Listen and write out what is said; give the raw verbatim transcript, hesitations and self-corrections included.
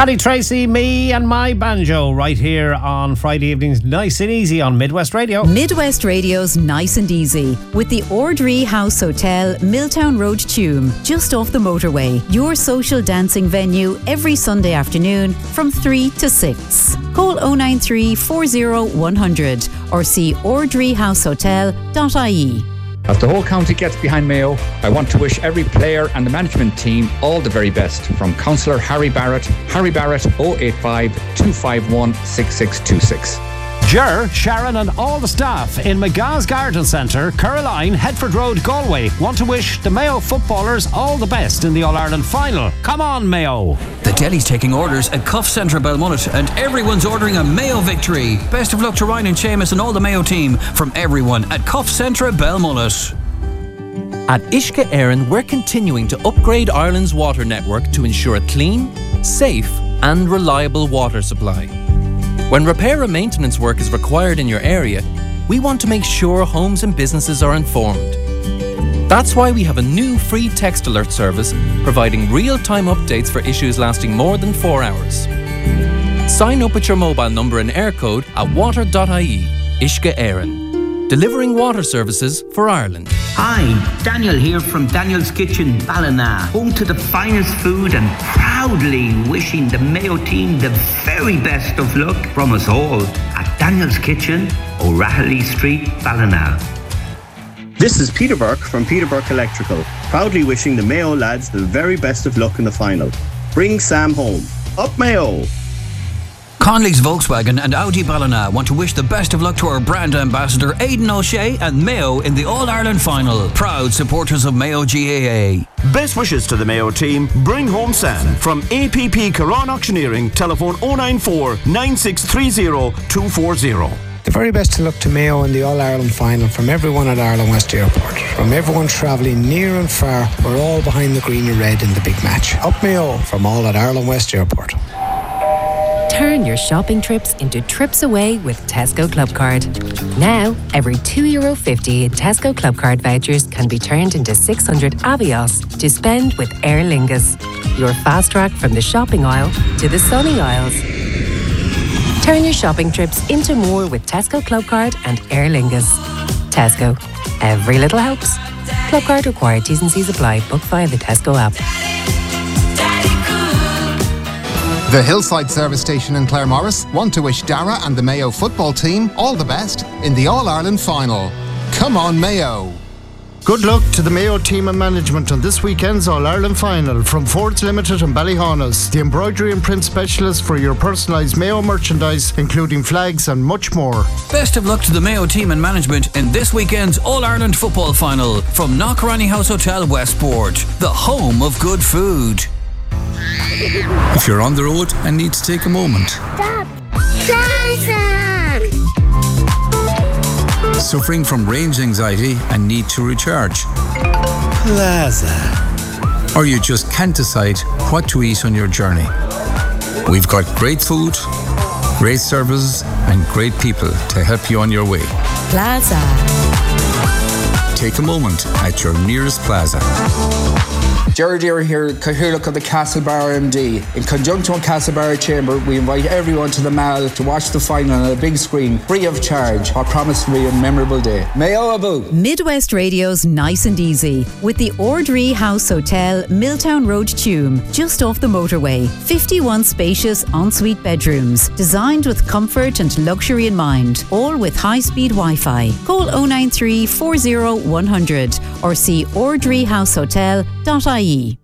Paddy Tracy, me and my banjo, right here on Friday evenings, nice and easy on Midwest Radio. Midwest Radio's Nice and Easy with the Ordree House Hotel, Milltown Road, Tuam, just off the motorway. Your social dancing venue every Sunday afternoon from three to six. Call oh nine three, four oh, one hundred or see ordree house hotel dot I E. As the whole county gets behind Mayo, I want to wish every player and the management team all the very best. From Councillor Harry Barrett, Harry Barrett oh eight five, two five one, six six two six. Ger, Sharon and all the staff in McGah's Garden Centre, Caroline, Headford Road, Galway want to wish the Mayo footballers all the best in the All-Ireland final. Come on, Mayo! The deli's taking orders at Cuff Centre Belmullet and everyone's ordering a Mayo victory. Best of luck to Ryan and Seamus and all the Mayo team from everyone at Cuff Centre Belmullet. At Uisce Éireann, we're continuing to upgrade Ireland's water network to ensure a clean, safe and reliable water supply. When repair and maintenance work is required in your area, we want to make sure homes and businesses are informed. That's why we have a new free text alert service providing real-time updates for issues lasting more than four hours. Sign up with your mobile number and air code at water dot I E. Uisce Éireann, delivering water services for Ireland. Hi, Daniel here from Daniel's Kitchen, Ballina, home to the finest food and proudly wishing the Mayo team the very best of luck from us all at Daniel's Kitchen, O'Rahilly Street, Ballina. This is Peter Burke from Peter Burke Electrical, proudly wishing the Mayo lads the very best of luck in the final. Bring Sam home. Up Mayo! Conley's Volkswagen and Audi Ballina want to wish the best of luck to our brand ambassador Aidan O'Shea and Mayo in the All-Ireland final. Proud supporters of Mayo G A A. Best wishes to the Mayo team. Bring home Sam. From A P P Caron Auctioneering, telephone oh nine four, nine six three oh, two four oh. The very best of luck to Mayo in the All-Ireland final from everyone at Ireland West Airport. From everyone travelling near and far, we're all behind the green and red in the big match. Up Mayo from all at Ireland West Airport. Turn your shopping trips into trips away with Tesco Clubcard. Now, every two euro fifty in Tesco Clubcard vouchers can be turned into six hundred Avios to spend with Aer Lingus. Your fast track from the shopping aisle to the sunny aisles. Turn your shopping trips into more with Tesco Clubcard and Aer Lingus. Tesco. Every little helps. Clubcard required. T's and C's apply. Book via the Tesco app. The Hillside Service Station in Claremorris want to wish Dara and the Mayo football team all the best in the All-Ireland final. Come on, Mayo! Good luck to the Mayo team and management on this weekend's All-Ireland final from Ford's Limited and Ballyhaunis, the embroidery and print specialist for your personalised Mayo merchandise, including flags and much more. Best of luck to the Mayo team and management in this weekend's All-Ireland football final from Knockranny House Hotel Westport, the home of good food. If you're on the road and need to take a moment. Stop! Plaza! Suffering from range anxiety and need to recharge. Plaza. Or you just can't decide what to eat on your journey. We've got great food, great services and great people to help you on your way. Plaza. Take a moment at your nearest Plaza. Gerard Deere here, Cathaoirleach of the Castlebar M D. In conjunction with Castlebar Chamber, we invite everyone to the Mall to watch the final on a big screen, free of charge. What promised to be a memorable day. Mayo Abu! Midwest Radio's Nice and Easy with the Ordree House Hotel, Milltown Road, Tuam, just off the motorway. fifty-one spacious ensuite bedrooms, designed with comfort and luxury in mind, all with high-speed Wi-Fi. Call oh nine three, four oh, one hundred or see ordree house hotel dot I E.